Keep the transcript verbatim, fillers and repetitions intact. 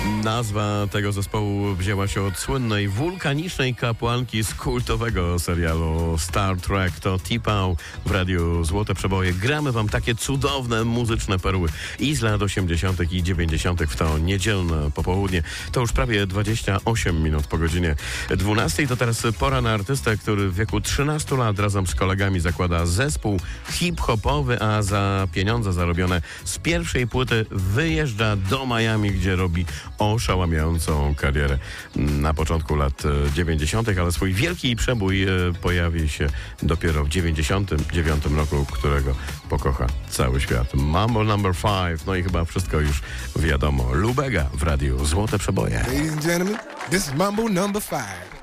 Nazwa tego zespołu wzięła się od słynnej wulkanicznej kapłanki z kultowego serialu Star Trek. To T-Pow w radiu Złote Przeboje. Gramy wam takie cudowne muzyczne perły i z lat osiemdziesiątych i dziewięćdziesiątych w to niedzielne popołudnie. To już prawie dwadzieścia osiem minut po godzinie dwunastej. To teraz pora na artystę, który w wieku trzynastu lat razem z kolegami zakłada zespół hip-hopowy, a za pieniądze zarobione z pierwszej płyty wyjeżdża do Miami, gdzie robi oszałamiającą karierę na początku lat dziewięćdziesiątych, ale swój wielki przebój pojawi się dopiero w dziewięćdziesiątym dziewiątym roku, którego pokocha cały świat. Mambo number five, no i chyba wszystko już wiadomo. Lubega w radiu Złote Przeboje. Ladies and gentlemen, this is Mambo number five.